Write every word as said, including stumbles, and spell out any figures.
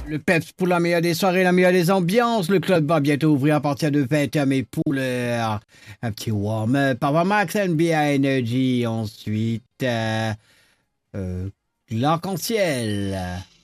Le Peps pour la meilleure des soirées, la meilleure des ambiances. Le club va bientôt ouvrir à partir de vingt heures, mais pour l'heure, un petit warm-up. Avant Max N B A Energy. Ensuite, euh, euh, l'arc-en-ciel.